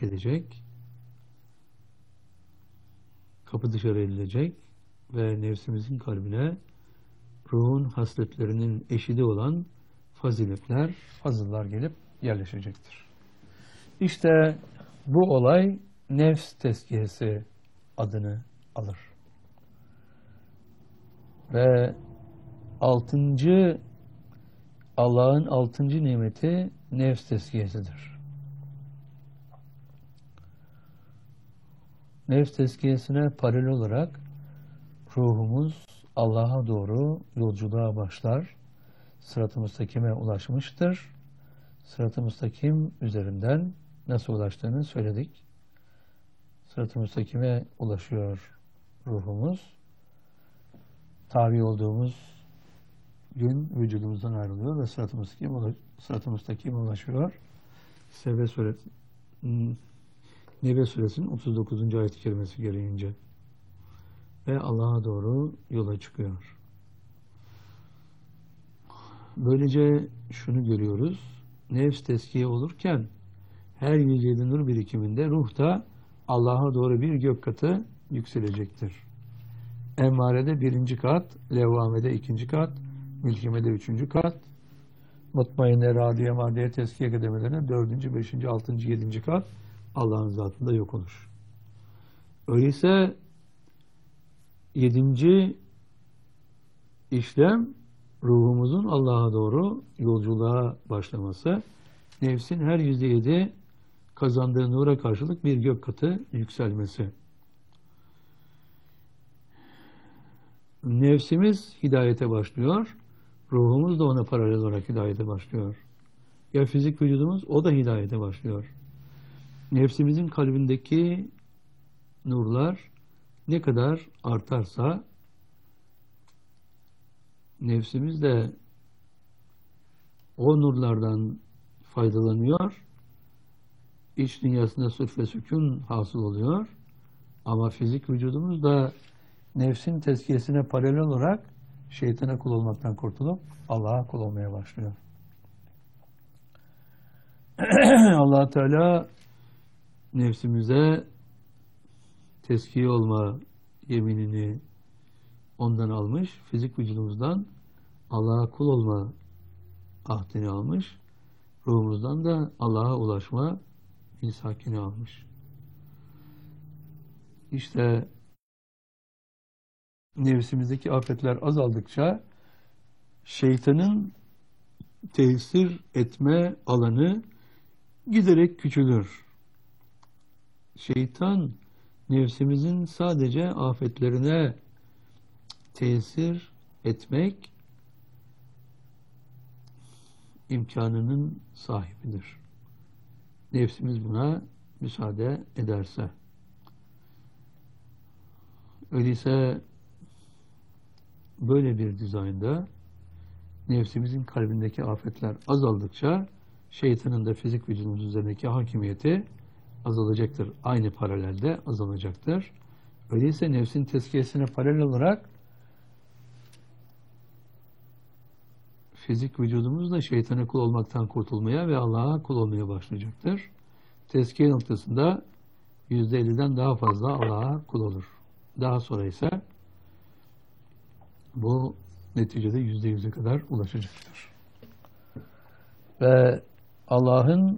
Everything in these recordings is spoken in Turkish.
terk edecek, kapı dışarı edilecek ve nefsimizin kalbine ruhun hasletlerinin eşidi olan faziletler, fazıllar gelip yerleşecektir. İşte bu olay nefs tezkiyesi adını alır. Ve Allah'ın 6. nimeti nefs tezkiyesidir. Nefs tezkiyesine paralel olarak ruhumuz Allah'a doğru yolculuğa başlar. Sırat-ı müstakime ulaşmıştır. Sırat-ı müstakim üzerinden nasıl ulaştığını söyledik. Sırat-ı müstakime ulaşıyor ruhumuz. Tabi olduğumuz gün vücudumuzdan ayrılıyor ve sırat-ı müstakime ulaşıyor. Nebe suresinin 39. ayet-i kerimesi gereğince ve Allah'a doğru yola çıkıyor. Böylece şunu görüyoruz. Nefs teskiye olurken her 107 nur birikiminde ruh da Allah'a doğru bir gök katı yükselecektir. Emmarede 1. kat, levvamede 2. kat, mülkimede 3. kat, mutmainne, radiye, maddeye, teskiye kademelerine 4., 5., 6., 7. kat Allah'ın zatında yok olur. Öyleyse 7. işlem ruhumuzun Allah'a doğru yolculuğa başlaması, nefsin her %7 kazandığı nura karşılık bir gök katı yükselmesi. Nefsimiz hidayete başlıyor, ruhumuz da ona paralel olarak hidayete başlıyor. Ya fizik vücudumuz, o da hidayete başlıyor. Nefsimizin kalbindeki nurlar ne kadar artarsa nefsimiz de o nurlardan faydalanıyor. İç dünyasında sülf ve sükun hasıl oluyor. Ama fizik vücudumuz da nefsin tezkiyesine paralel olarak şeytana kul olmaktan kurtulup Allah'a kul olmaya başlıyor. Allah Teala nefsimize tezkiye olma yeminini ondan almış, fizik vücudumuzdan Allah'a kul olma ahdini almış, ruhumuzdan da Allah'a ulaşma misakini almış. İşte nefsimizdeki afetler azaldıkça şeytanın tesir etme alanı giderek küçülür. Şeytan nefsimizin sadece afetlerine tesir etmek imkanının sahibidir. Nefsimiz buna müsaade ederse. Öyleyse böyle bir dizaynda nefsimizin kalbindeki afetler azaldıkça şeytanın da fizik vücudumuz üzerindeki hakimiyeti azalacaktır. Aynı paralelde azalacaktır. Öyleyse nefsin tezkiyesine paralel olarak fizik vücudumuz da şeytana kul olmaktan kurtulmaya ve Allah'a kul olmaya başlayacaktır. Tezkiye noktasında %50'den daha fazla Allah'a kul olur. Daha sonra ise bu neticede %100'e kadar ulaşacaktır. Ve Allah'ın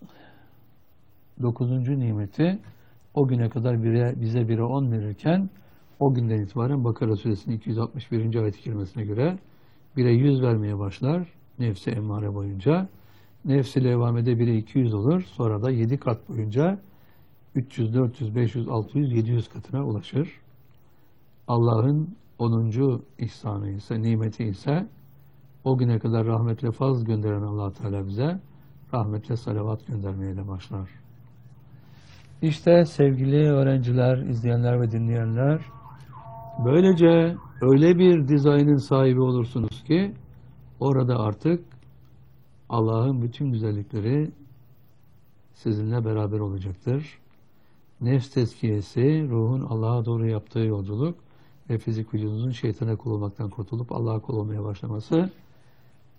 9. nimeti o güne kadar bize 1'e 10 verirken o günden itibaren Bakara suresinin 261. ayet-i kerimesine göre 1'e 100 vermeye başlar nefsi emmare boyunca. Nefsi levvamede 1'e 200 olur. Sonra da 7 kat boyunca 300, 400, 500, 600, 700 katına ulaşır. Allah'ın 10. ihsanı ise, nimeti ise o güne kadar rahmetle fazl gönderen Allah Teala bize rahmetle salavat göndermeye de başlar. İşte sevgili öğrenciler, izleyenler ve dinleyenler, böylece öyle bir dizaynın sahibi olursunuz ki orada artık Allah'ın bütün güzellikleri sizinle beraber olacaktır. Nefs tezkiyesi, ruhun Allah'a doğru yaptığı yolculuk ve fizik vücudunuzun şeytana kul olmaktan kurtulup Allah'a kul olmaya başlaması,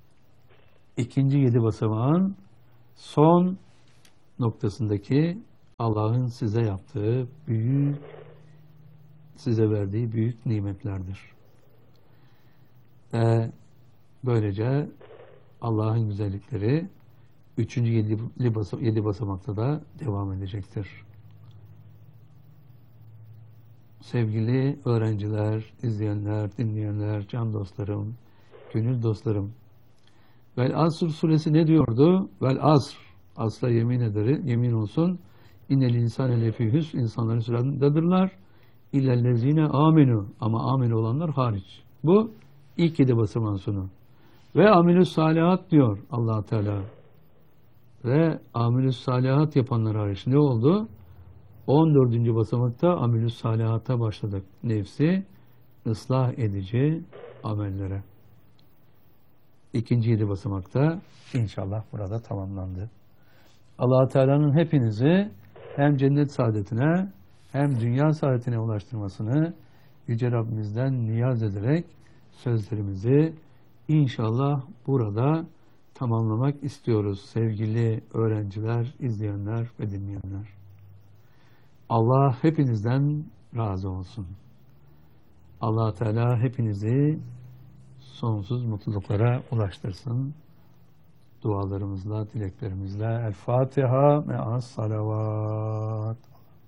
ikinci 7 basamağın son noktasındaki Allah'ın size yaptığı büyük, size verdiği büyük nimetlerdir. Ve böylece Allah'ın güzellikleri üçüncü yedi basamakta da devam edecektir. Sevgili öğrenciler, izleyenler, dinleyenler, can dostlarım, gönül dostlarım. Vel Asr suresi ne diyordu? Vel Asr. Asla yemin olsun. İnnel insane lefî hüsn. İnsanların sürecindedırlar. İllellezine amenu. Ama amenu olanlar hariç. Bu ilk 7 basamağın sonu. Ve amelüs salihat diyor Allah Teala. Ve amelüs salihat yapanlar hariç ne oldu? 14. basamakta amelüs salihata başladık. Nefsi ıslah edici amellere. İkinci 7 basamakta inşallah burada tamamlandı. Allah Teala'nın hepinizi hem cennet saadetine hem dünya saadetine ulaştırmasını Yüce Rabbimizden niyaz ederek sözlerimizi inşallah burada tamamlamak istiyoruz sevgili öğrenciler, izleyenler ve dinleyenler. Allah hepinizden razı olsun. Allah Teala hepinizi sonsuz mutluluklara ulaştırsın. Dualarımızla, dileklerimizle. El Fatiha me'as salavat.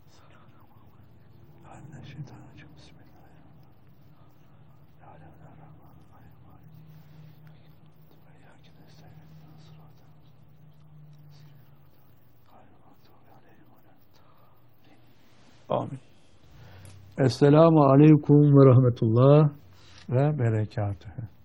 Amin. Esselamu aleyküm ve rahmetullah ve berekatühü.